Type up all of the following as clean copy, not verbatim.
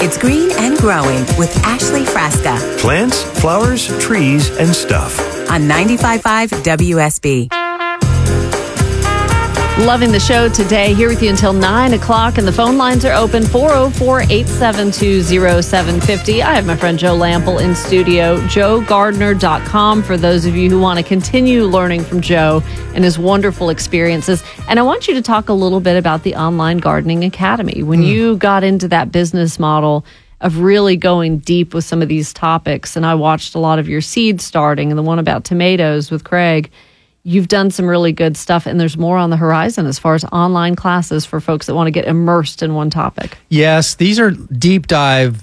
It's Green and Growing with Ashley Frasca Plants, flowers, trees, and stuff. on 95.5 WSB. Loving the show today. Here with you until 9 o'clock, and the phone lines are open, 404-872-0750. I have my friend Joe Lample in studio, joegardner.com, for those of you who want to continue learning from Joe and his wonderful experiences. And I want you to talk a little bit about the Online Gardening Academy. When you got into that business model of really going deep with some of these topics, and I watched a lot of your seed starting and the one about tomatoes with Craig, you've done some really good stuff, and there's more on the horizon as far as online classes for folks that want to get immersed in one topic. Yes, these are deep dive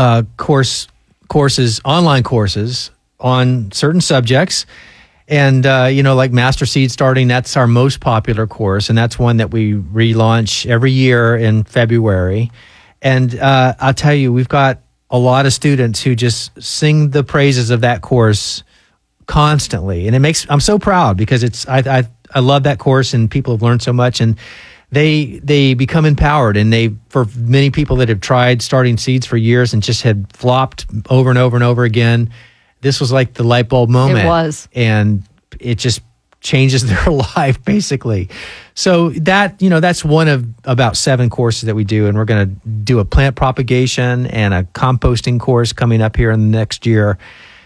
courses, online courses on certain subjects. And, like Master Seed Starting, that's our most popular course, and that's one that we relaunch every year in February. And I'll tell you, we've got a lot of students who just sing the praises of that course constantly, and I'm so proud because I love that course, and people have learned so much, and they become empowered. And for many people that have tried starting seeds for years and just had flopped over and over and over again, this was like the light bulb moment. It was, and it just changes their life basically. So that's one of about 7 courses that we do, and we're going to do a plant propagation and a composting course coming up here in the next year.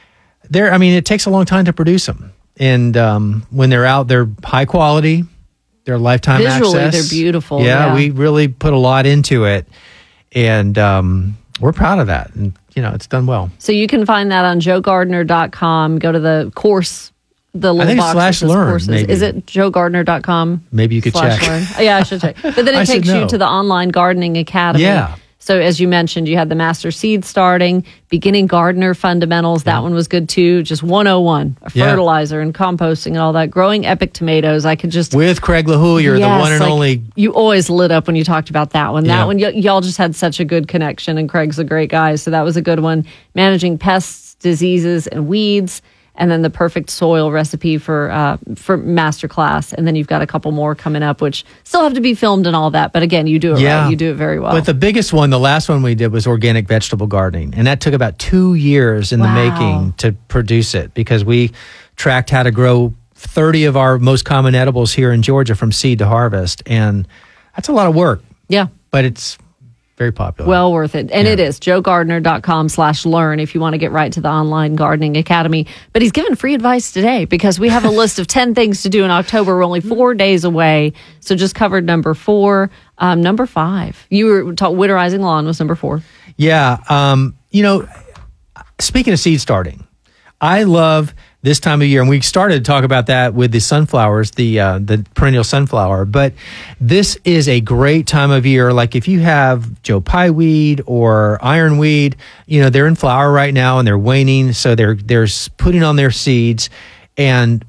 It takes a long time to produce them. And when they're out, they're high quality. They're lifetime visually, access. they're beautiful. Yeah, we really put a lot into it. And we're proud of that. And, it's done well. So you can find that on joegardner.com. Go to the course, the little box that says /learn, courses. maybe. Is it joegardner.com? Maybe you could check. /learn? Oh, yeah, I should check. But then it takes you to the Online Gardening Academy. Yeah. So as you mentioned, you had the Master Seed Starting, Beginning Gardener Fundamentals. That one was good too. Just 101, fertilizer and composting and all that. Growing Epic Tomatoes. I could just... With Craig LaHoulier, the one and only... You always lit up when you talked about that one. That one, y'all just had such a good connection, and Craig's a great guy, so that was a good one. Managing Pests, Diseases, and Weeds. And then the Perfect Soil Recipe for Masterclass. And then you've got a couple more coming up, which still have to be filmed and all that. But again, you do it right. You do it very well. But the biggest one, the last one we did, was organic vegetable gardening. And that took about 2 years in the making to produce it, because we tracked how to grow 30 of our most common edibles here in Georgia from seed to harvest. And that's a lot of work. Yeah. But it's very popular. Well worth it. And it is joegardner.com/learn if you want to get right to the Online Gardening Academy. But he's given free advice today, because we have a list of 10 things to do in October. We're only 4 days away. So just covered number 4. Number 5. You were talking winterizing lawn was number 4. Yeah. Speaking of seed starting, I love this time of year, and we started to talk about that with the sunflowers, the perennial sunflower. But this is a great time of year. Like if you have Joe Pye weed or ironweed, they're in flower right now and they're waning, so they're putting on their seeds, and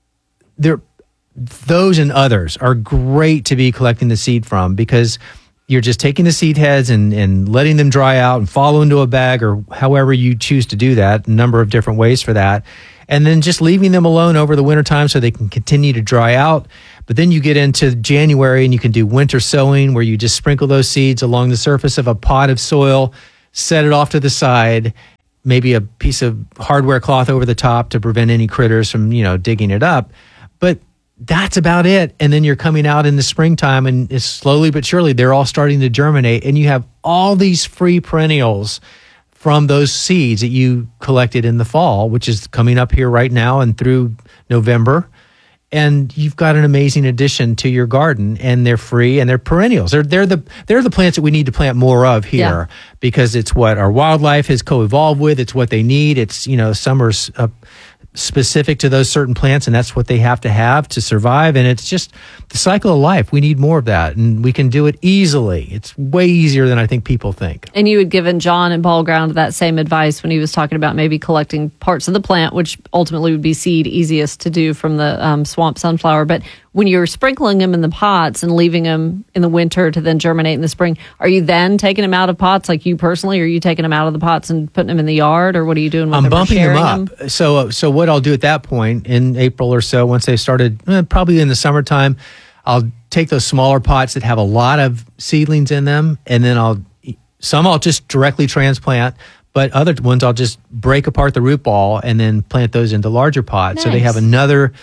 those and others are great to be collecting the seed from, because you're just taking the seed heads and letting them dry out and fall into a bag, or however you choose to do that, a number of different ways for that. And then just leaving them alone over the wintertime so they can continue to dry out. But then you get into January and you can do winter sowing, where you just sprinkle those seeds along the surface of a pot of soil, set it off to the side, maybe a piece of hardware cloth over the top to prevent any critters from, digging it up. But that's about it. And then you're coming out in the springtime, and it's slowly but surely they're all starting to germinate, and you have all these free perennials from those seeds that you collected in the fall, which is coming up here right now and through November. And you've got an amazing addition to your garden, and they're free and they're perennials. They're the plants that we need to plant more of here, because it's what our wildlife has co-evolved with. It's what they need. It's, some are specific to those certain plants, and that's what they have to survive. And it's just the cycle of life. We need more of that, and we can do it easily. It's way easier than I think people think. And you had given John and Ball Ground that same advice when he was talking about maybe collecting parts of the plant, which ultimately would be seed, easiest to do from the swamp sunflower. But when you're sprinkling them in the pots and leaving them in the winter to then germinate in the spring, are you then taking them out of pots, like you personally? Or are you taking them out of the pots and putting them in the yard, or what are you doing with them? I'm bumping them up. So what I'll do at that point in April or so, once they started, probably in the summertime, I'll take those smaller pots that have a lot of seedlings in them, and then I'll some I'll just directly transplant, but other ones I'll just break apart the root ball and then plant those into larger pots. So they have another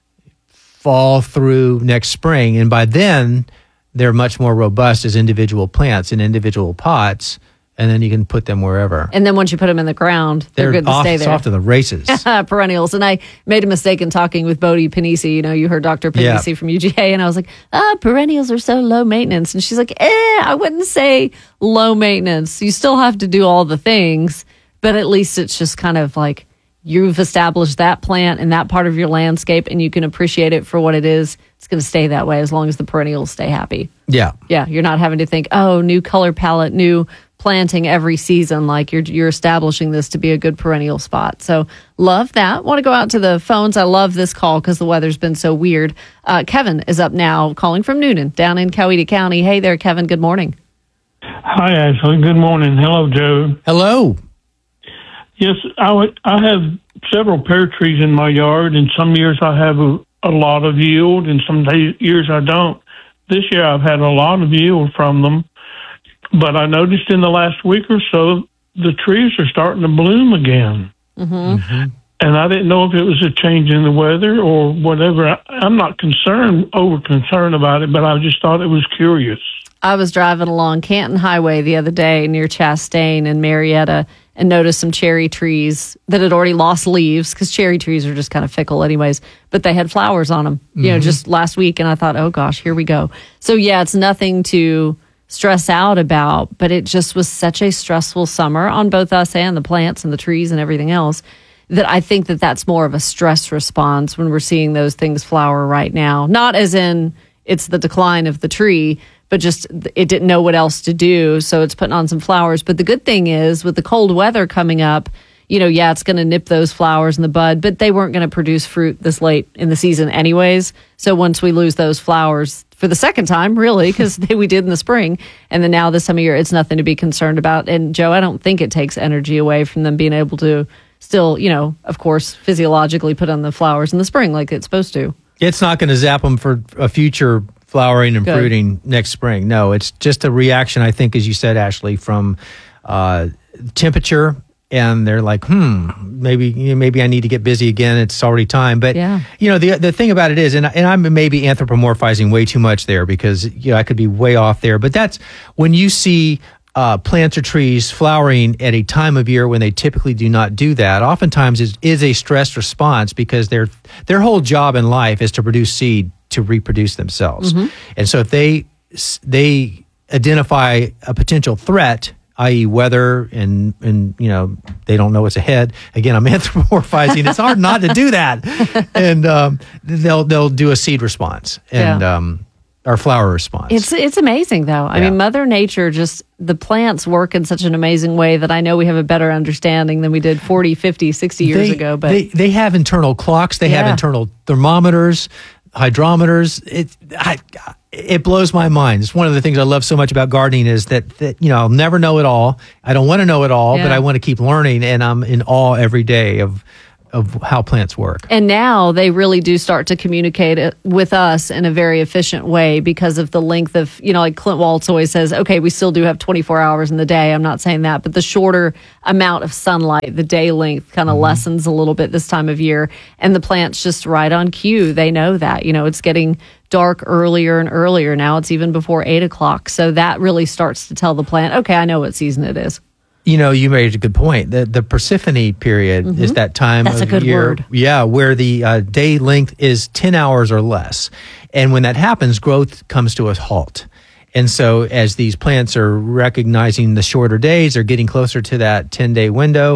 fall through next spring. And by then, they're much more robust as individual plants in individual pots. And then you can put them wherever. And then once you put them in the ground, they're good to stay there. It's off to the races. Perennials. And I made a mistake in talking with Bodie Panisi. You heard Dr. Panisi from UGA. And I was like, perennials are so low maintenance. And she's like, I wouldn't say low maintenance. You still have to do all the things. But at least it's just kind of like you've established that plant in that part of your landscape and you can appreciate it for what it is. It's going to stay that way as long as the perennials stay happy. Yeah. Yeah. You're not having to think, new color palette, new planting every season. Like you're establishing this to be a good perennial spot. So love that. Want to go out to the phones. I love this call because the weather's been so weird. Kevin is up now calling from Noonan down in Coweta County. Hey there, Kevin. Good morning. Hi, Ashley. Good morning. Hello, Joe. Hello. Yes, I have several pear trees in my yard, and some years I have a lot of yield, and some years I don't. This year I've had a lot of yield from them, but I noticed in the last week or so the trees are starting to bloom again. And I didn't know if it was a change in the weather or whatever. I'm not over concerned about it, but I just thought it was curious. I was driving along Canton Highway the other day near Chastain and Marietta and noticed some cherry trees that had already lost leaves because cherry trees are just kind of fickle anyways, but they had flowers on them, just last week. And I thought, oh gosh, here we go. So yeah, it's nothing to stress out about, but it just was such a stressful summer on both us and the plants and the trees and everything else that I think that that's more of a stress response when we're seeing those things flower right now. Not as in it's the decline of the tree, but just it didn't know what else to do, so it's putting on some flowers. But the good thing is, with the cold weather coming up, it's going to nip those flowers in the bud, but they weren't going to produce fruit this late in the season anyways. So once we lose those flowers for the second time, really, because we did in the spring, and then now this time of year, it's nothing to be concerned about. And Joe, I don't think it takes energy away from them being able to still, of course, physiologically put on the flowers in the spring like it's supposed to. It's not going to zap them for a future flowering and fruiting next spring. No, it's just a reaction, I think, as you said, Ashley, from temperature. And they're like, maybe I need to get busy again. It's already time. But, the thing about it is, and I'm maybe anthropomorphizing way too much there because, I could be way off there. But that's when you see plants or trees flowering at a time of year when they typically do not do that, oftentimes is a stress response because their whole job in life is to produce seed to reproduce themselves. And so if they identify a potential threat, i.e. weather, and they don't know what's ahead. Again, I'm anthropomorphizing. It's hard not to do that. And they'll do a seed response and or flower response. It's amazing though. I mean, Mother Nature, just the plants work in such an amazing way that I know we have a better understanding than we did 40, 50, 60 years ago. But they have internal clocks. They have internal thermometers, hydrometers. It blows my mind. It's one of the things I love so much about gardening is that I'll never know it all. I don't want to know it all, but I want to keep learning, and I'm in awe every day of how plants work. And now they really do start to communicate with us in a very efficient way because of the length of, like Clint Waltz always says, okay, we still do have 24 hours in the day. I'm not saying that, but the shorter amount of sunlight, the day length kind of lessens a little bit this time of year. And the plant's just right on cue. They know that, it's getting dark earlier and earlier. Now it's even before 8 o'clock. So that really starts to tell the plant, okay, I know what season it is. You made a good point. The Persephone period is that time That's of a good year, word. Where the day length is 10 hours or less. And when that happens, growth comes to a halt. And so as these plants are recognizing the shorter days, they're getting closer to that 10-hour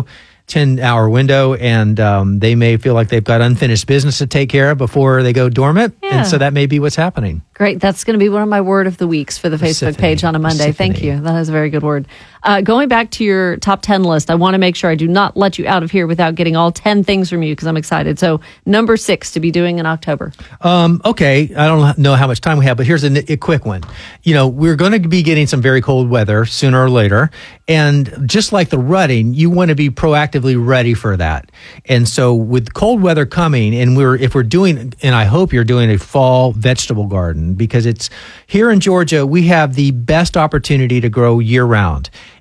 window, and they may feel like they've got unfinished business to take care of before they go dormant. And so that may be what's happening. Great. That's going to be one of my word of the weeks for the Facebook page on a Monday. Thank you. That is a very good word. Going back to your top 10 list, I want to make sure I do not let you out of here without getting all 10 things from you because I'm excited. So number 6 to be doing in October. Okay. I don't know how much time we have, but here's a quick one. We're going to be getting some very cold weather sooner or later. And just like the rutting, you want to be proactively ready for that. And so with cold weather coming, and if we're doing, and I hope you're doing a fall vegetable garden, because it's here in Georgia, we have the best opportunity to grow year round.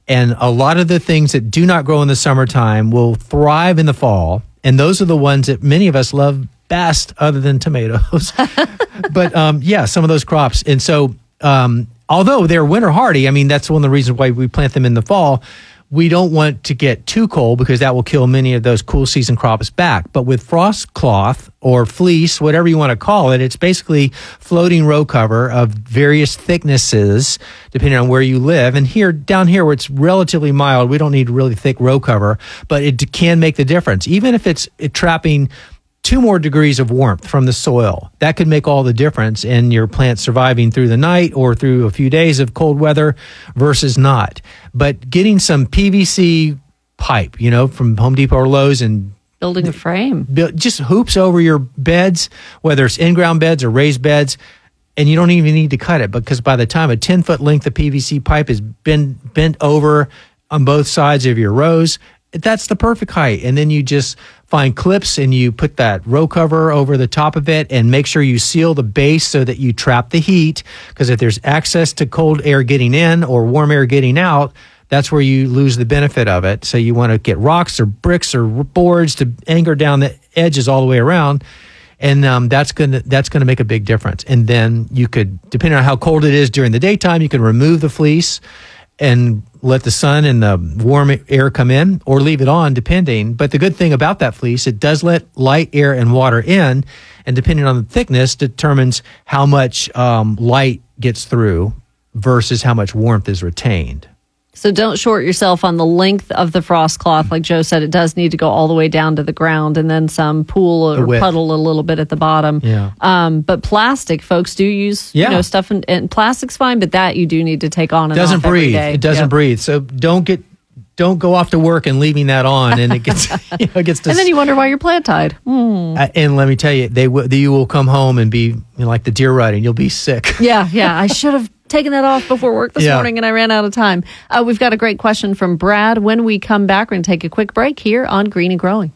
And a lot of the things that do not grow in the summertime will thrive in the fall. And those are the ones that many of us love best, other than tomatoes. But some of those crops. And so although they're winter hardy, I mean, that's one of the reasons why we plant them in the fall. We don't want to get too cold because that will kill many of those cool season crops back. But with frost cloth or fleece, whatever you want to call it, it's basically floating row cover of various thicknesses depending on where you live. And down here where it's relatively mild, we don't need really thick row cover, but it can make the difference. Even if it's trapping 2 more degrees of warmth from the soil, that could make all the difference in your plant surviving through the night or through a few days of cold weather versus not. But getting some PVC pipe, from Home Depot or Lowe's, and building a frame, just hoops over your beds, whether it's in-ground beds or raised beds, and you don't even need to cut it, because by the time a 10-foot length of PVC pipe is bent over on both sides of your rows, that's the perfect height. And then you just find clips and you put that row cover over the top of it and make sure you seal the base so that you trap the heat. Because if there's access to cold air getting in or warm air getting out, that's where you lose the benefit of it. So you want to get rocks or bricks or boards to anchor down the edges all the way around. And that's gonna make a big difference. And then you could, depending on how cold it is during the daytime, you can remove the fleece and let the sun and the warm air come in, or leave it on, depending. But the good thing about that fleece, it does let light, air, and water in, and depending on the thickness, determines how much light gets through versus how much warmth is retained. So don't short yourself on the length of the frost cloth. Like Joe said, it does need to go all the way down to the ground, and then some pool or puddle a little bit at the bottom. Yeah. But plastic, folks do use stuff, and plastic's fine, but that you do need to take on and off every day. It doesn't breathe. So don't go off to work and leaving that on, and it gets and then you wonder why your plant died. And let me tell you, you will come home and be like the deer riding. You'll be sick. Yeah. I should have taken that off before work this morning, and I ran out of time. We've got a great question from Brad. When we come back, we're going to take a quick break here on Green and Growing.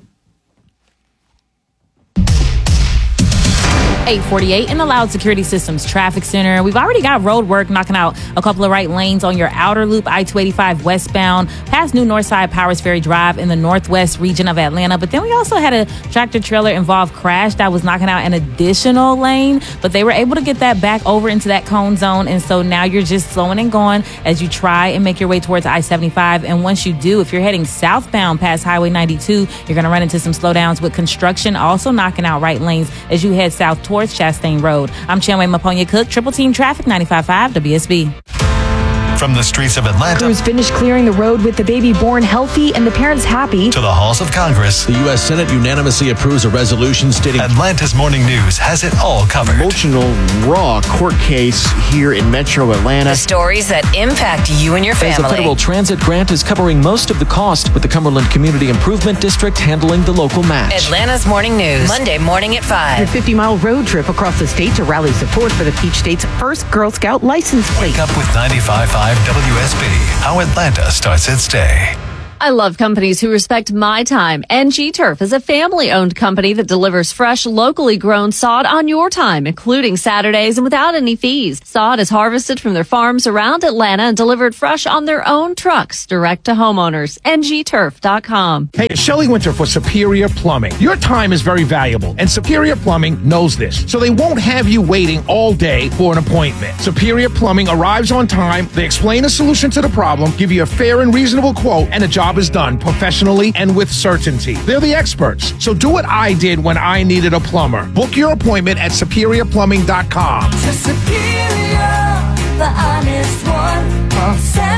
848 in the Loud Security Systems Traffic Center. We've already got road work knocking out a couple of right lanes on your outer loop, I-285 westbound, past New Northside Powers Ferry Drive in the northwest region of Atlanta. But then we also had a tractor-trailer involved crash that was knocking out an additional lane, but they were able to get that back over into that cone zone. And so now you're just slowing and going as you try and make your way towards I-75. And once you do, if you're heading southbound past Highway 92, you're going to run into some slowdowns with construction also knocking out right lanes as you head south towards Chastain Road. I'm Chenway Maponia-Cook, Triple Team Traffic, 95.5 WSB. From the streets of Atlanta, crews finished clearing the road with the baby born healthy and the parents happy, to the halls of Congress, the U.S. Senate unanimously approves a resolution stating Atlanta's Morning News has it all covered. Emotional, raw court case here in Metro Atlanta. The stories that impact you and your family. As the federal transit grant is covering most of the cost, with the Cumberland Community Improvement District handling the local match. Atlanta's Morning News, Monday morning at 5. A 50-mile road trip across the state to rally support for the Peach State's first Girl Scout license plate. Wake up with 95.5 WSB. How Atlanta starts its day. I love companies who respect my time. NG Turf is a family-owned company that delivers fresh, locally grown sod on your time, including Saturdays and without any fees. Sod is harvested from their farms around Atlanta and delivered fresh on their own trucks, direct to homeowners. ngturf.com. Hey, Shelley Winter for Superior Plumbing. Your time is very valuable, and Superior Plumbing knows this, so they won't have you waiting all day for an appointment. Superior Plumbing arrives on time, they explain a solution to the problem, give you a fair and reasonable quote, and the job is done professionally and with certainty. They're the experts. So do what I did when I needed a plumber. Book your appointment at superiorplumbing.com. To Superior, the honest one. Call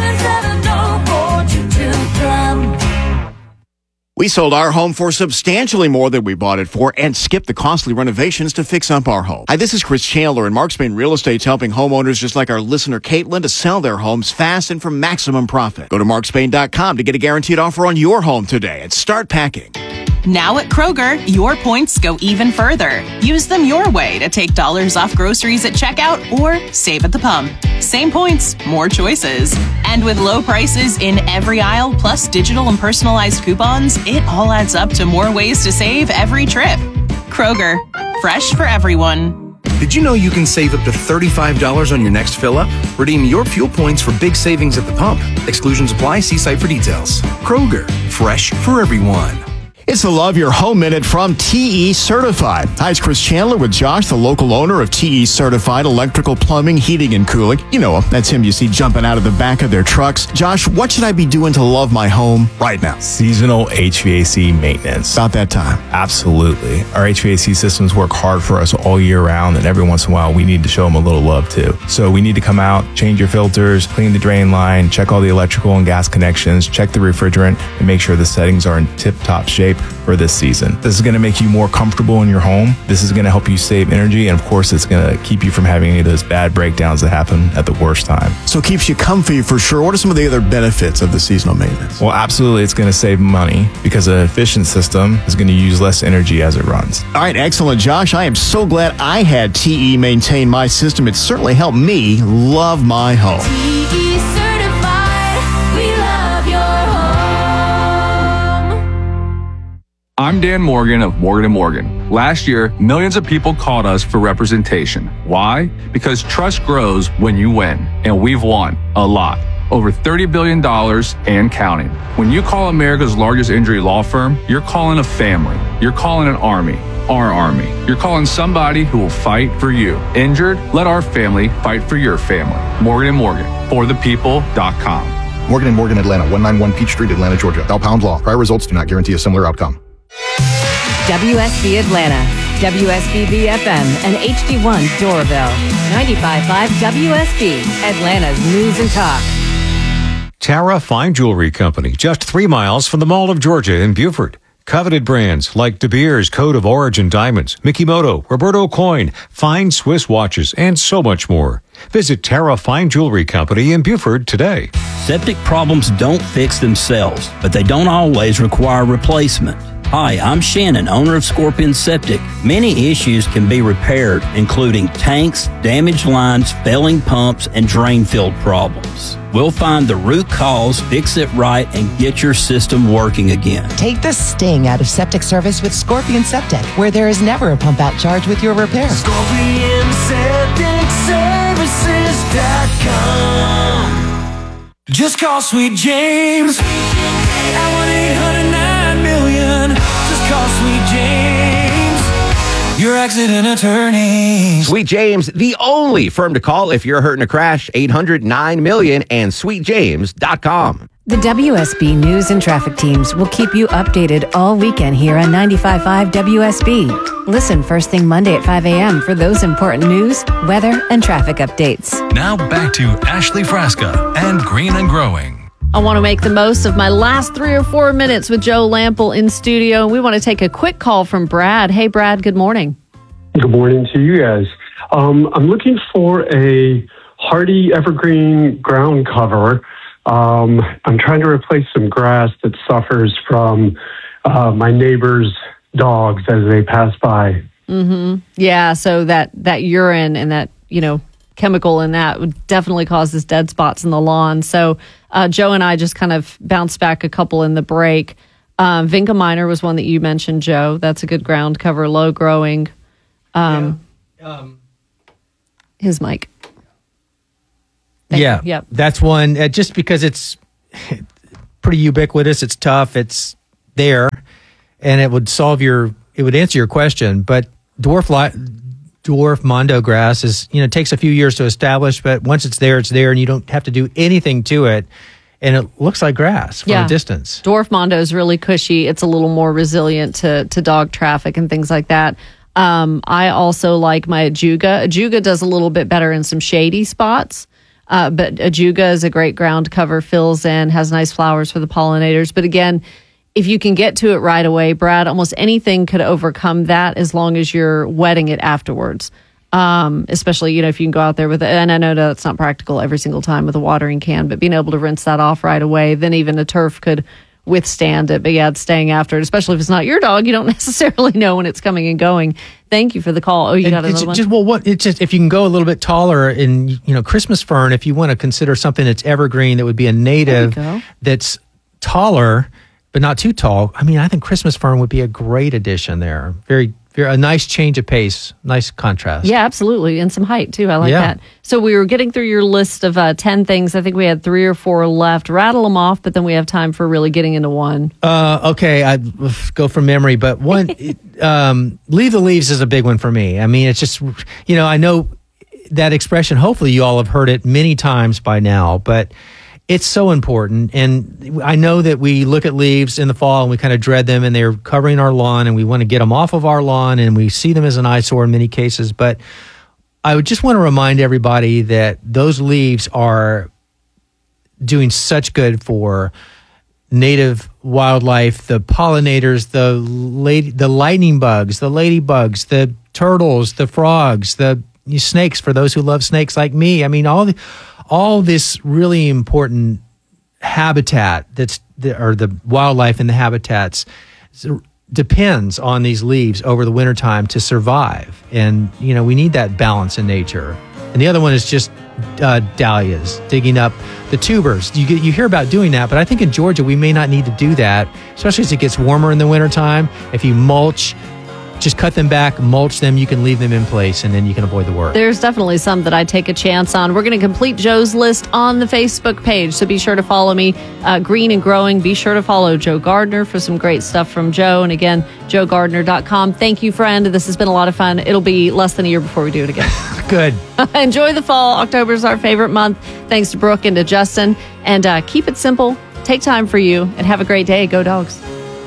770-4222-PLUM. We sold our home for substantially more than we bought it for and skipped the costly renovations to fix up our home. Hi, this is Chris Chandler, and Mark Spain Real Estate's helping homeowners just like our listener Caitlin to sell their homes fast and for maximum profit. Go to markspain.com to get a guaranteed offer on your home today and start packing. Now at Kroger, your points go even further. Use them your way to take dollars off groceries at checkout or save at the pump. Same points, more choices. And with low prices in every aisle, plus digital and personalized coupons, it all adds up to more ways to save every trip. Kroger, fresh for everyone. Did you know you can save up to $35 on your next fill-up? Redeem your fuel points for big savings at the pump. Exclusions apply. See site for details. Kroger, fresh for everyone. It's the Love Your Home Minute from TE Certified. Hi, it's Chris Chandler with Josh, the local owner of TE Certified Electrical Plumbing, Heating, and Cooling. You know him. That's him you see jumping out of the back of their trucks. Josh, what should I be doing to love my home right now? Seasonal HVAC maintenance. About that time. Absolutely. Our HVAC systems work hard for us all year round, and every once in a while we need to show them a little love too. So we need to come out, change your filters, clean the drain line, check all the electrical and gas connections, check the refrigerant, and make sure the settings are in tip-top shape for this season. This is going to make you more comfortable in your home. This is going to help you save energy, and of course it's going to keep you from having any of those bad breakdowns that happen at the worst time. So it keeps you comfy for sure. What are some of the other benefits of the seasonal maintenance? Well, absolutely, it's going to save money because an efficient system is going to use less energy as it runs. All right, excellent, Josh. I am so glad I had TE maintain my system. It certainly helped me love my home. TE certified, we love your home. I'm Dan Morgan of Morgan & Morgan. Last year, millions of people called us for representation. Why? Because trust grows when you win, and we've won a lot. Over $30 billion and counting. When you call America's largest injury law firm, you're calling a family. You're calling an army. Our army. You're calling somebody who will fight for you. Injured? Let our family fight for your family. Morgan & Morgan. ForThePeople.com. Morgan & Morgan, Atlanta, 191 Peachtree, Atlanta, Georgia. Bell Pound Law. Prior results do not guarantee a similar outcome. WSB Atlanta, WSB BFM, and HD1 Doraville. 95.5 WSB, Atlanta's News and Talk. Tara Fine Jewelry Company, just 3 miles from the Mall of Georgia in Beaufort. Coveted brands like De Beers Code of Origin Diamonds, Mikimoto, Roberto Coin, fine Swiss watches, and so much more. Visit Tara Fine Jewelry Company in Beaufort today. Septic problems don't fix themselves, but they don't always require replacement. Hi, I'm Shannon, owner of Scorpion Septic. Many issues can be repaired, including tanks, damaged lines, failing pumps, and drain field problems. We'll find the root cause, fix it right, and get your system working again. Take the sting out of septic service with Scorpion Septic, where there is never a pump out charge with your repair. ScorpionSepticServices.com. Just call Sweet James at 1-800-9-million. Just call Sweet James, your accident attorney. Sweet James, the only firm to call if you're hurt in a crash. 800-9-million and sweetjames.com. The WSB News and Traffic teams will keep you updated all weekend here on 95.5 WSB. Listen first thing Monday at 5 a.m. for those important news, weather, and traffic updates. Now back to Ashley Frasca and Green and Growing. I want to make the most of my last 3 or 4 minutes with Joe Lample in studio. We want to take a quick call from Brad. Hey, Brad, good morning. Good morning to you guys. I'm looking for a hardy evergreen ground cover. I'm trying to replace some grass that suffers from my neighbor's dogs as they pass by. Mm-hmm. Yeah, so that urine and that, chemical in that would definitely causes dead spots in the lawn. So Joe and I just kind of bounced back a couple in the break. Vinca minor was one that you mentioned, Joe. That's a good ground cover, low growing. His mic. Yeah, Yep. That's one. Just because it's pretty ubiquitous, it's tough, it's there, and it would answer your question. But dwarf mondo grass is, takes a few years to establish, but once it's there, and you don't have to do anything to it, and it looks like grass from a distance. Dwarf mondo is really cushy. It's a little more resilient to dog traffic and things like that. I also like my ajuga. Ajuga does a little bit better in some shady spots. But ajuga is a great ground cover, fills in, has nice flowers for the pollinators. But again, if you can get to it right away, Brad, almost anything could overcome that as long as you're wetting it afterwards. Especially, if you can go out there with it. And I know that's not practical every single time with a watering can, but being able to rinse that off right away, then even a turf could withstand it. But yeah, it's staying after it, especially if it's not your dog. You don't necessarily know when it's coming and going. Thank you for the call. Oh, you got another one? It's just if you can go a little bit taller in, Christmas fern, if you want to consider something that's evergreen, that would be a native that's taller, but not too tall. I mean, I think Christmas fern would be a great addition there. Very, a nice change of pace, nice contrast. Yeah, absolutely. And some height, too. I like Yeah. that. So we were getting through your list of 10 things. I think we had 3 or 4 left. Rattle them off, but then we have time for really getting into one. Okay, I go from memory, but one, leave the leaves is a big one for me. I mean, it's just, I know that expression, hopefully you all have heard it many times by now, but it's so important. And I know that we look at leaves in the fall and we kind of dread them and they're covering our lawn and we want to get them off of our lawn and we see them as an eyesore in many cases. But I would just want to remind everybody that those leaves are doing such good for native wildlife, the pollinators, the lightning bugs, the ladybugs, the turtles, the frogs, the snakes, for those who love snakes like me. I mean, all this really important habitat or the wildlife in the habitats depends on these leaves over the wintertime to survive. And, we need that balance in nature. And the other one is just dahlias, digging up the tubers. You hear about doing that, but I think in Georgia we may not need to do that, especially as it gets warmer in the wintertime. If you mulch, just cut them back, mulch them, you can leave them in place, and then you can avoid the work. There's definitely some that I take a chance on. We're going to complete Joe's list on the Facebook page, so be sure to follow me, Green and Growing. Be sure to follow Joe Gardner for some great stuff from Joe. And again, joegardner.com. Thank you, friend. This has been a lot of fun. It'll be less than a year before we do it again. Good. Enjoy the fall. October's our favorite month. Thanks to Brooke and to Justin. And keep it simple. Take time for you, and have a great day. Go Dogs.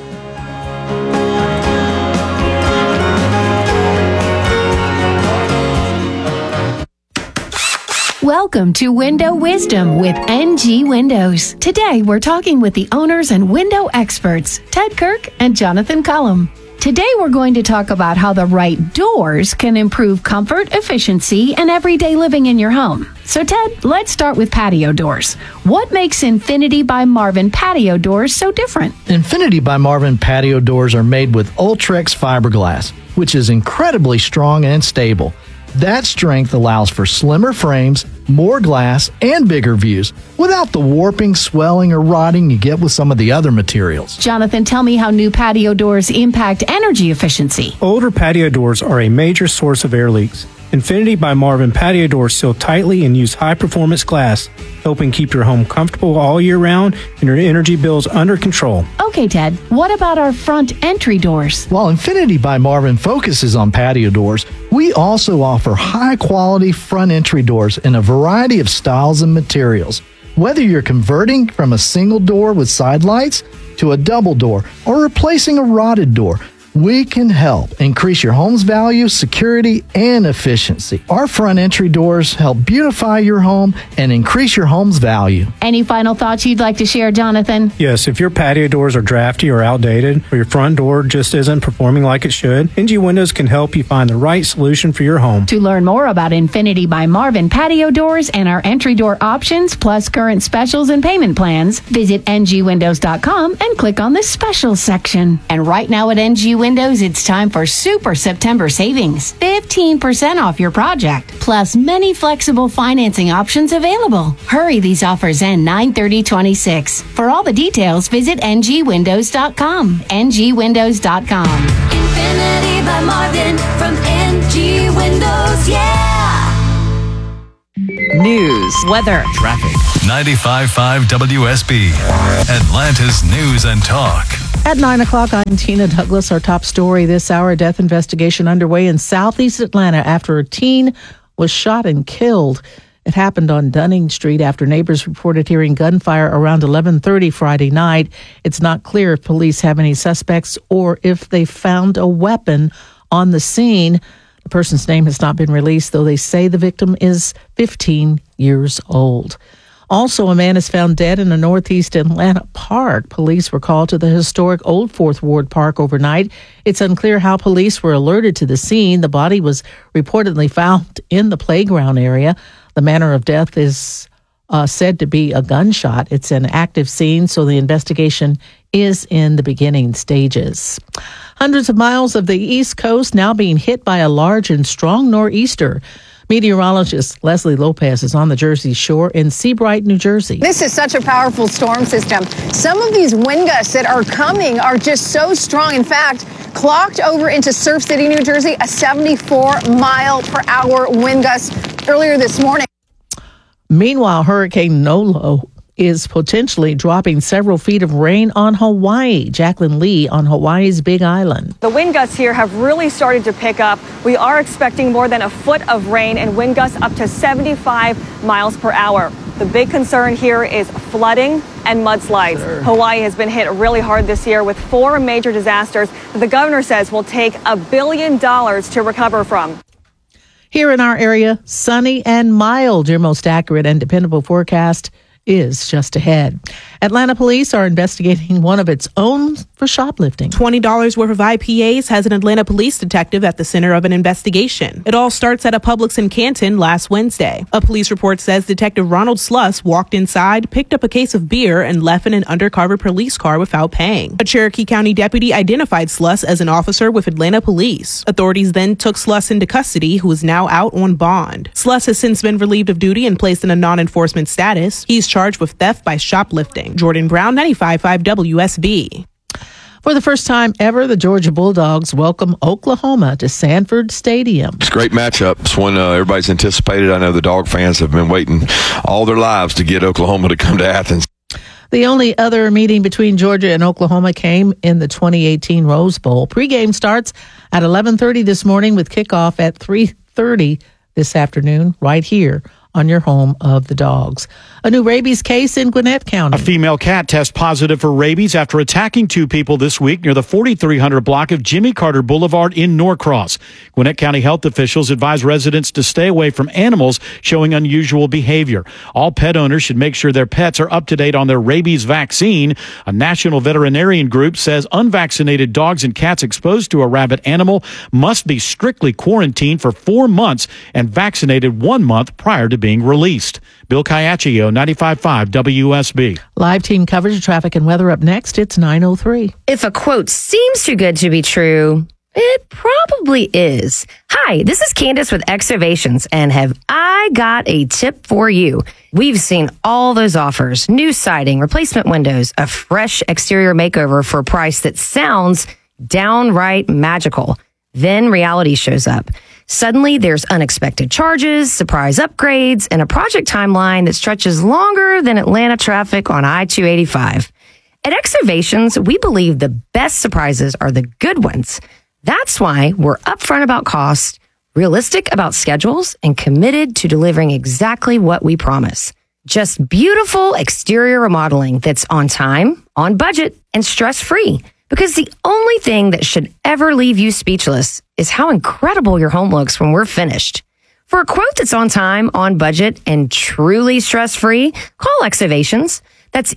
Welcome to Window Wisdom with NG Windows. Today, we're talking with the owners and window experts, Ted Kirk and Jonathan Cullum. Today, we're going to talk about how the right doors can improve comfort, efficiency, and everyday living in your home. So, Ted, let's start with patio doors. What makes Infinity by Marvin patio doors so different? Infinity by Marvin patio doors are made with Ultrex fiberglass, which is incredibly strong and stable. That strength allows for slimmer frames, more glass, and bigger views without the warping, swelling, or rotting you get with some of the other materials. Jonathan, tell me how new patio doors impact energy efficiency. Older patio doors are a major source of air leaks. Infinity by Marvin patio doors seal tightly and use high-performance glass, helping keep your home comfortable all year round and your energy bills under control. Okay, Ted, what about our front entry doors? While Infinity by Marvin focuses on patio doors, we also offer high-quality front entry doors in a variety of styles and materials. Whether you're converting from a single door with side lights to a double door or replacing a rotted door, we can help increase your home's value, security, and efficiency. Our front entry doors help beautify your home and increase your home's value. Any final thoughts you'd like to share, Jonathan? Yes, if your patio doors are drafty or outdated, or your front door just isn't performing like it should, NG Windows can help you find the right solution for your home. To learn more about Infinity by Marvin patio doors and our entry door options, plus current specials and payment plans, visit ngwindows.com and click on the specials section. And right now at NG Windows, it's time for Super September savings. 15% off your project, plus many flexible financing options available. Hurry, these offers end 9/30/26. For all the details, visit ngwindows.com. ngwindows.com. Infinity by Marvin from NG Windows, yeah! News, weather, traffic. 95.5 WSB, Atlanta's News and Talk. At 9 o'clock, I'm Tina Douglas. Our top story this hour, a death investigation underway in southeast Atlanta after a teen was shot and killed. It happened on Dunning Street after neighbors reported hearing gunfire around 11:30 Friday night. It's not clear if police have any suspects or if they found a weapon on the scene. The person's name has not been released, though they say the victim is 15 years old. Also, a man is found dead in a northeast Atlanta park. Police were called to the historic Old Fourth Ward Park overnight. It's unclear how police were alerted to the scene. The body was reportedly found in the playground area. The manner of death is said to be a gunshot. It's an active scene, so the investigation is in the beginning stages. Hundreds of miles of the East Coast now being hit by a large and strong nor'easter. Meteorologist Leslie Lopez is on the Jersey Shore in Seabright, New Jersey. This is such a powerful storm system. Some of these wind gusts that are coming are just so strong. In fact, clocked over into Surf City, New Jersey, a 74-mile-per-hour wind gust earlier this morning. Meanwhile, Hurricane Nolo is potentially dropping several feet of rain on Hawaii. Jacqueline Lee on Hawaii's Big Island. The wind gusts here have really started to pick up. We are expecting more than a foot of rain and wind gusts up to 75 miles per hour. The big concern here is flooding and mudslides. Sure. Hawaii has been hit really hard this year with 4 major disasters that the governor says will take $1 billion to recover from. Here in our area, sunny and mild. Your most accurate and dependable forecast is just ahead. Atlanta police are investigating one of its own for shoplifting. $20 worth of IPAs has an Atlanta police detective at the center of an investigation. It all starts at a Publix in Canton last Wednesday. A police report says Detective Ronald Sluss walked inside, picked up a case of beer, and left in an undercover police car without paying. A Cherokee County deputy identified Sluss as an officer with Atlanta police. Authorities then took Sluss into custody, who is now out on bond. Sluss has since been relieved of duty and placed in a non-enforcement status. He's charged with theft by shoplifting. Jordan Brown, 95.5 WSB. For the first time ever, the Georgia Bulldogs welcome Oklahoma to Sanford Stadium. It's a great matchup. It's one everybody's anticipated. I know the Dog fans have been waiting all their lives to get Oklahoma to come to Athens. The only other meeting between Georgia and Oklahoma came in the 2018 Rose Bowl. Pregame starts at 11:30 this morning with kickoff at 3:30 this afternoon right here on your home of the Dogs. A new rabies case in Gwinnett County. A female cat tests positive for rabies after attacking 2 people this week near the 4300 block of Jimmy Carter Boulevard in Norcross. Gwinnett County health officials advise residents to stay away from animals showing unusual behavior. All pet owners should make sure their pets are up to date on their rabies vaccine. A national veterinarian group says unvaccinated dogs and cats exposed to a rabid animal must be strictly quarantined for 4 months and vaccinated 1 month prior to being released. Bill Caiaccio, 95.5 WSB. Live team coverage of traffic and weather up next. It's 9:03. If a quote seems too good to be true, it probably is. Hi, this is Candace with Excavations, and have I got a tip for you. We've seen all those offers, new siding, replacement windows, a fresh exterior makeover for a price that sounds downright magical. Then reality shows up. Suddenly, there's unexpected charges, surprise upgrades, and a project timeline that stretches longer than Atlanta traffic on I-285. At Excavations, we believe the best surprises are the good ones. That's why we're upfront about cost, realistic about schedules, and committed to delivering exactly what we promise. Just beautiful exterior remodeling that's on time, on budget, and stress-free. Because the only thing that should ever leave you speechless is how incredible your home looks when we're finished. For a quote that's on time, on budget, and truly stress-free, call Excavations. That's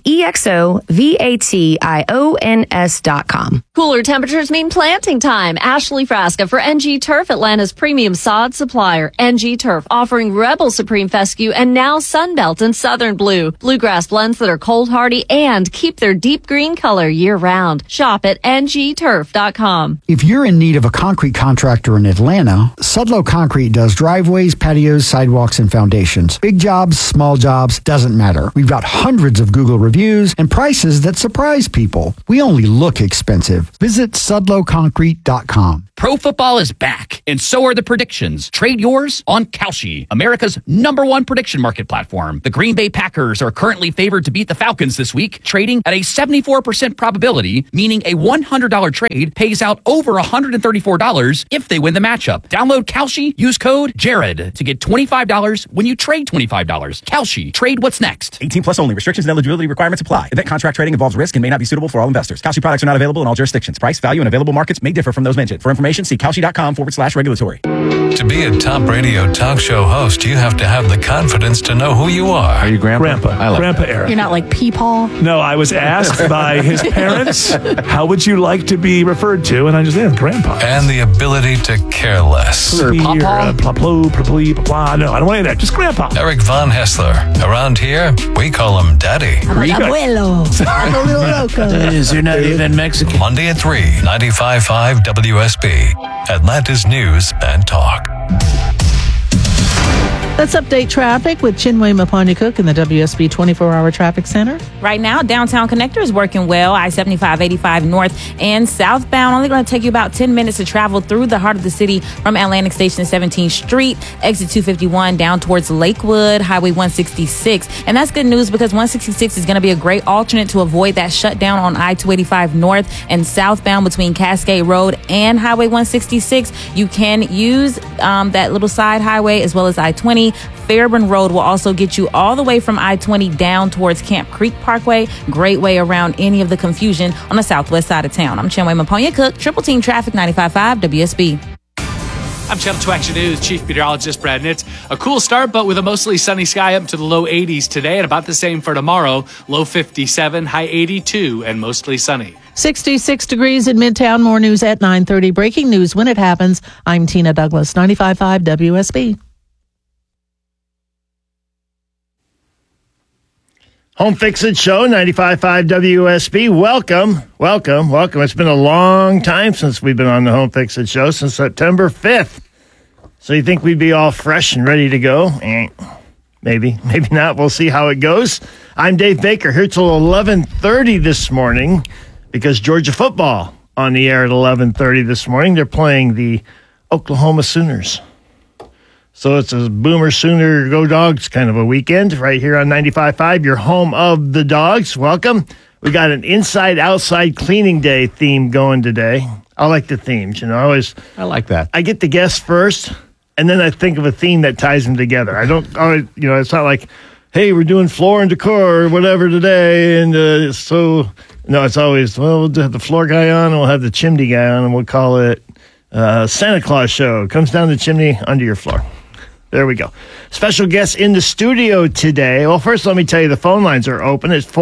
EXOVATIONS.com. Cooler temperatures mean planting time. Ashley Frasca for NG Turf, Atlanta's premium sod supplier. NG Turf offering Rebel Supreme Fescue and now Sunbelt and Southern Blue. Bluegrass blends that are cold hardy and keep their deep green color year round. Shop at ngturf.com. If you're in need of a concrete contractor in Atlanta, Sudlow Concrete does driveways, patios, sidewalks, and foundations. Big jobs, small jobs, doesn't matter. We've got hundreds of Google reviews and prices that surprise people. We only look expensive. Visit sudlowconcrete.com. Pro football is back, and so are the predictions. Trade yours on Kalshi, America's #1 prediction market platform. The Green Bay Packers are currently favored to beat the Falcons this week, trading at a 74% probability, meaning a $100 trade pays out over $134 if they win the matchup. Download Kalshi, use code JARED to get $25 when you trade $25. Kalshi, trade what's next. 18 plus only. Restrictions and eligibility requirements apply. Event contract trading involves risk and may not be suitable for all investors. Kalshi products are not available in all jurisdictions. Price, value, and available markets may differ from those mentioned. For information, see kalshi.com/regulatory. To be a top radio talk show host, you have to have the confidence to know who you are. Are you Grandpa? I like Grandpa Eric. You're not like Peepaw? No, I was asked by his parents, how would you like to be referred to? And I just said, Grandpa. And the ability to care less. No, I don't want any of that. Just Grandpa. Eric Von Hessler. Around here, we call him Daddy. Abuelo. You're not even Mexican. Monday at 3, 95.5 WSB. Atlanta's News and Talk. Let's update traffic with Chinwe Mapanya-Cook in the WSB 24-hour traffic center. Right now, downtown connector is working well. I-75, 85 north and southbound. Only going to take you about 10 minutes to travel through the heart of the city from Atlantic Station to 17th Street, exit 251 down towards Lakewood, Highway 166. And that's good news because 166 is going to be a great alternate to avoid that shutdown on I-285 north and southbound between Cascade Road and Highway 166. You can use that little side highway as well as I-20. Fairburn Road will also get you all the way from I-20 down towards Camp Creek Parkway. Great way around any of the confusion on the southwest side of town. I'm Chinwe Mapanya-Cook, Triple Team Traffic 95.5 WSB. I'm Channel 2 Action News Chief Meteorologist Brad Nitz. A cool start, but with a mostly sunny sky up to the low 80s today and about the same for tomorrow. Low 57, high 82, and mostly sunny. 66 degrees in Midtown. More news at 9:30. Breaking news when it happens. I'm Tina Douglas, 95.5 WSB. Home Fix It Show, 95.5 WSB. Welcome. It's been a long time since we've been on the Home Fix It Show, since September 5th. So you think we'd be all fresh and ready to go? Maybe not. We'll see how it goes. I'm Dave Baker, here till 11:30 this morning because Georgia football on the air at 11:30 this morning. They're playing the Oklahoma Sooners. So it's a Boomer Sooner Go Dogs kind of a weekend right here on 95.5, your home of the Dogs. Welcome. We got an inside-outside cleaning day theme going today. I like the themes, I like that. I get the guests first, and then I think of a theme that ties them together. I don't, it's not like, hey, we're doing floor and decor or whatever today, and no, it's always, we'll have the floor guy on, and we'll have the chimney guy on, and we'll call it Santa Claus Show. Comes down the chimney, under your floor. There we go. Special guests in the studio today. Well, first, let me tell you, the phone lines are open. It's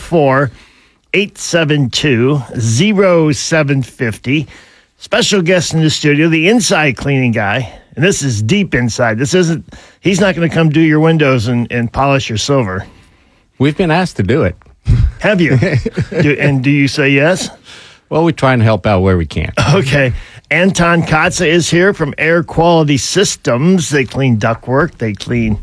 404-872-0750. Special guest in the studio, the inside cleaning guy. And this is deep inside. He's not going to come do your windows and polish your silver. We've been asked to do it. Have you? Do you say yes? Well, we try and help out where we can. Okay. Anton Katza is here from Air Quality Systems. They clean ductwork. They clean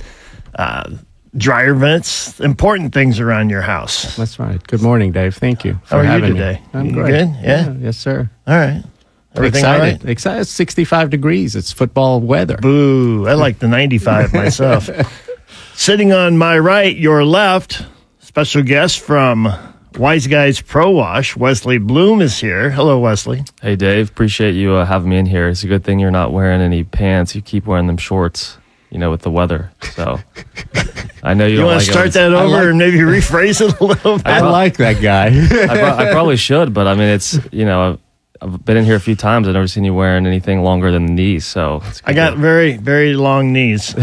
dryer vents. Important things around your house. That's right. Good morning, Dave. Thank you for having me. How are you today? I'm great. Good? Yeah? Yes, sir. All right. Everything all right? Excited. It's 65 degrees. It's football weather. Boo. I like the 95 myself. Sitting on my right, your left, special guest from Wise Guys Pro Wash, Wesley Bloom is here. Hello, Wesley. Hey, Dave. Appreciate you having me in here. It's a good thing you're not wearing any pants. You keep wearing them shorts, with the weather. So I know you don't want to start that over and maybe rephrase it a little bit? I like that guy. I probably should, but I mean, it's, I've been in here a few times. I've never seen you wearing anything longer than the knees. So I got very, very long knees.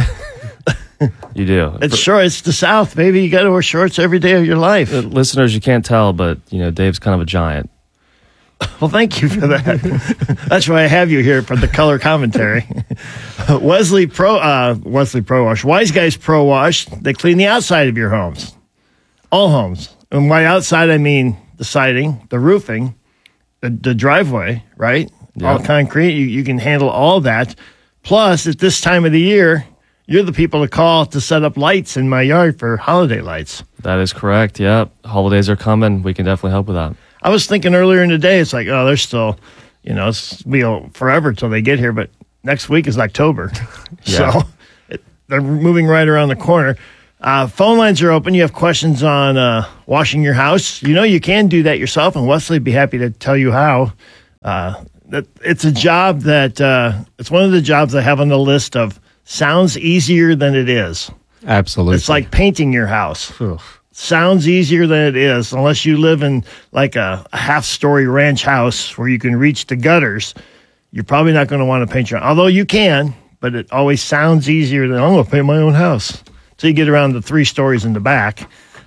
You do. It's short. It's the South, baby. You got to wear shorts every day of your life. Listeners, you can't tell, but Dave's kind of a giant. Well, thank you for that. That's why I have you here for the color commentary. Wesley Pro Wash, Wise Guys Pro Wash. They clean the outside of your homes, all homes. And by outside, I mean the siding, the roofing, the driveway, right? Yep. All concrete. You can handle all that. Plus, at this time of the year, you're the people to call to set up lights in my yard for holiday lights. That is correct. Yep. Holidays are coming. We can definitely help with that. I was thinking earlier in the day, it's like, oh, they're still, it's forever till they get here. But next week is October. Yeah. So they're moving right around the corner. Phone lines are open. You have questions on washing your house. You can do that yourself. And Wesley would be happy to tell you how. It's a job that, it's one of the jobs I have on the list of sounds easier than it is. Absolutely. It's like painting your house. Sounds easier than it is, unless you live in like a half-story ranch house where you can reach the gutters. You're probably not going to want to paint your house. Although you can, but it always sounds easier than, I'm going to paint my own house. So you get around the 3 stories in the back.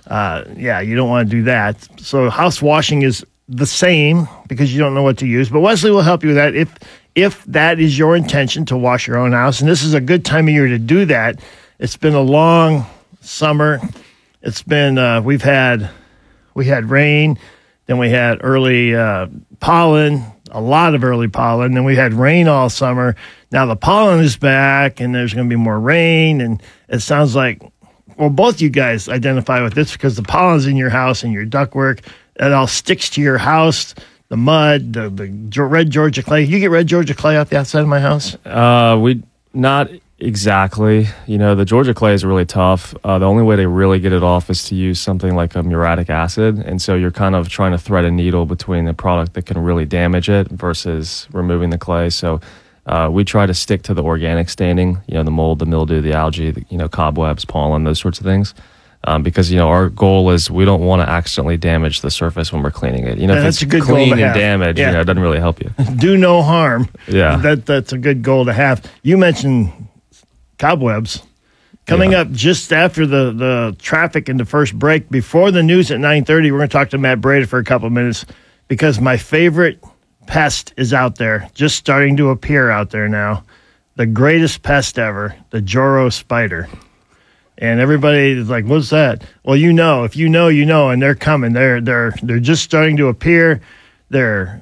You don't want to do that. So house washing is the same because you don't know what to use. But Wesley will help you with that if that is your intention to wash your own house. And this is a good time of year to do that. It's been a long summer. It's been we had rain, then we had early pollen, a lot of early pollen. Then we had rain all summer. Now the pollen is back, and there's going to be more rain. And it sounds like, well, both you guys identify with this because the pollen's in your house and your ductwork. It all sticks to your house. The mud, the red Georgia clay. You get red Georgia clay off the outside of my house? We not exactly. The Georgia clay is really tough. The only way to really get it off is to use something like a muriatic acid. And so you're kind of trying to thread a needle between the product that can really damage it versus removing the clay. So we try to stick to the organic staining, the mold, the mildew, the algae, cobwebs, pollen, those sorts of things. Because our goal is we don't want to accidentally damage the surface when we're cleaning it. If that's it's a good clean goal to and have. damaged, Yeah. it doesn't really help you. Do no harm. Yeah. That's a good goal to have. You mentioned cobwebs. Coming up just after the traffic in the first break, before the news at 9:30, we're going to talk to Matt Breda for a couple of minutes because my favorite pest is out there, just starting to appear out there now. The greatest pest ever, the Joro spider. And everybody is like, what's that? Well, if you know, and they're coming. They're just starting to appear. They're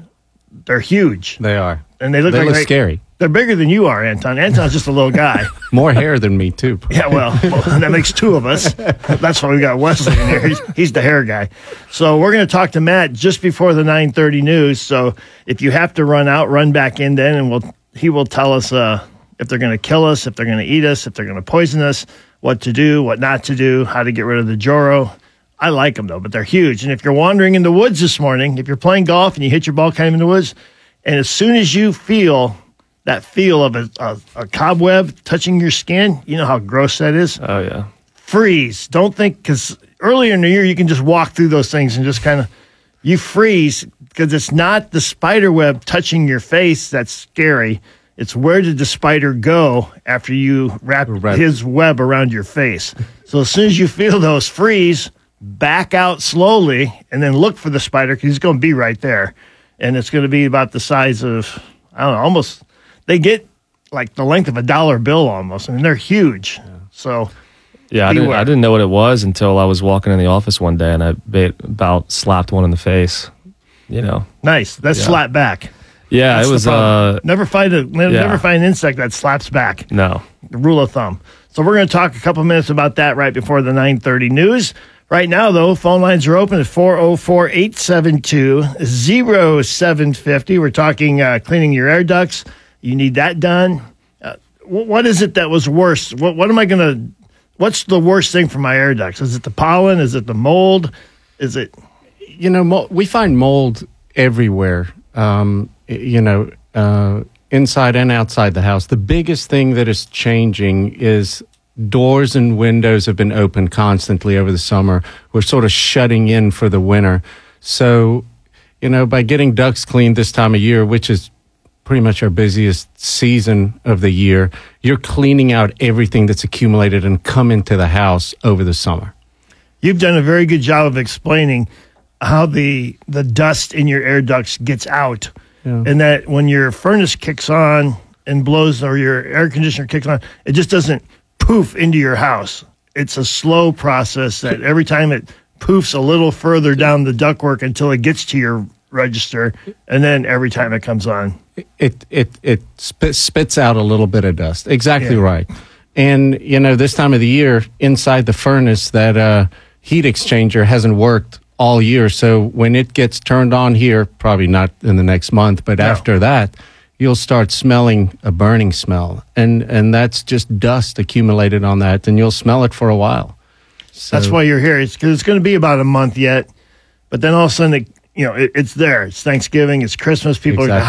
huge. They are. And they look scary. They're bigger than you are, Anton. Anton's just a little guy. More hair than me, too. Yeah, well, that makes two of us. That's why we got Wesley in here. He's the hair guy. So we're going to talk to Matt just before the 9:30 news. So if you have to run out, run back in then, and he will tell us if they're going to kill us, if they're going to eat us, if they're going to poison us, what to do, what not to do, how to get rid of the Joro. I like them, though, but they're huge. And if you're wandering in the woods this morning, if you're playing golf and you hit your ball kind of in the woods, and as soon as you feel that feel of a cobweb touching your skin, you know how gross that is? Oh, yeah. Freeze. Don't think, because earlier in the year, you can just walk through those things and just kind of, you freeze, because it's not the spider web touching your face that's scary. It's where did the spider go after you wrap his web around your face. So as soon as you feel those freeze, back out slowly and then look for the spider because he's going to be right there. And it's going to be about the size of, I don't know, almost, they get like the length of a $1 bill almost. I mean, they're huge. Yeah. So, yeah, I didn't know what it was until I was walking in the office one day and I about slapped one in the face, Nice. That's slap back. Yeah, That's it was. Never find an insect that slaps back. No. The rule of thumb. So we're going to talk a couple minutes about that right before the 9:30 news. Right now, though, phone lines are open at 404-872-0750. We're talking cleaning your air ducts. You need that done. What is it that was worse? What's the worst thing for my air ducts? Is it the pollen? Is it the mold? Is it? We find mold everywhere. Inside and outside the house. The biggest thing that is changing is doors and windows have been open constantly over the summer. We're sort of shutting in for the winter. So, by getting ducts cleaned this time of year, which is pretty much our busiest season of the year, you're cleaning out everything that's accumulated and come into the house over the summer. You've done a very good job of explaining how the dust in your air ducts gets out. Yeah. And that when your furnace kicks on and blows, or your air conditioner kicks on, it just doesn't poof into your house. It's a slow process that every time it poofs a little further down the ductwork until it gets to your register, and then every time it comes on. It spits out a little bit of dust. Exactly right. And, this time of the year, inside the furnace, that heat exchanger hasn't worked all year. So when it gets turned on here, probably not in the next month, but after that, you'll start smelling a burning smell. And that's just dust accumulated on that, and you'll smell it for a while. So, that's why you're here. It's because it's going to be about a month yet. But then all of a sudden, it's there. It's Thanksgiving. It's Christmas. People are